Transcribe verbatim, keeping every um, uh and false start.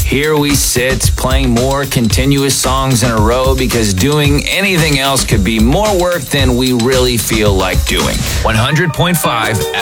here we sit playing more continuous songs in a row because doing anything else could be more work than we really feel like doing. one hundred point five